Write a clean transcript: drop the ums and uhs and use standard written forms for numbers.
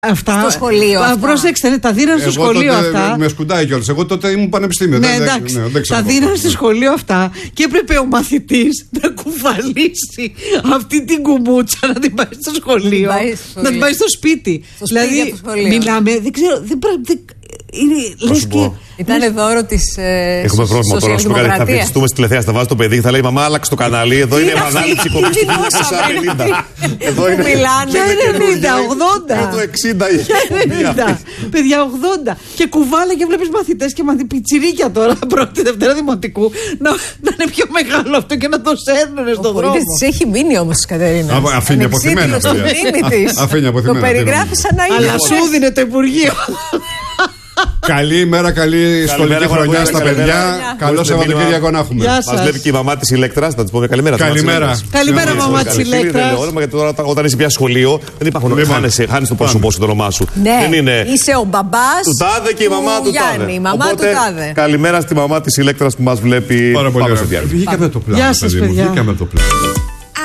Αυτά. Στο σχολείο. Πρόσεξτε, τα δίναν στο σχολείο αυτά. Με σκουντάει κιόλας. Εγώ τότε ήμουν πανεπιστήμιο. Ναι, εντάξει. Τα δίναν στο σχολείο αυτά και έπρεπε ο μαθητής να κουβαλήσει αυτή την κουμούτσα να την πάει στο σχολείο. Να την πάει στο σπίτι. Δηλαδή, μιλάμε, δεν ξέρω. Λες και. Ήταν δώρο της Έχουμε πρόβλημα τώρα. Να κάτι. Θα πιεστούμε στη τηλεθέαση, θα βάζει το παιδί και θα λέει μαμά, άλλαξε το κανάλι. Εδώ είναι επανάληψη κομμή του 1990. Εδώ είναι. Μιλάνε. Ποια 90, 80. Εδώ 60. Παιδιά, 80. Και κουβάλα και βλέπεις μαθητές και πιτσιρίκια τώρα, πρώτη Δευτέρα Δημοτικού, να είναι πιο μεγάλο αυτό και να το σέρνουνε στον δρόμο. Της έχει μείνει όμως η Κατερίνα. Αφήνει αποθυμένα. Το περιγράφει σαν να είναι. Αλλά σου δίνε το Υπουργείο. Καλή ημέρα, καλή σχολική χρονιά στα παιδιά. Καλό Σαββατοκύριακο να έχουμε. Μας βλέπει και η μαμά της Ηλέκτρας, θα της πούμε καλημέρα. Καλημέρα, μαμά της Ηλέκτρας. Γιατί τώρα όταν είσαι πια σχολείο, δεν υπάρχουν. Χάνεις το πρόσωπό σου, το όνομά σου. Ναι, είσαι ο μπαμπάς του τάδε και η μαμά του τάδε. Η μαμά του τάδε. Καλημέρα στη μαμά της Ηλέκτρας που μας βλέπει. Πάρα πολύ ωραία. Βγήκαμε το πλάνο. Γεια σας, παιδιά.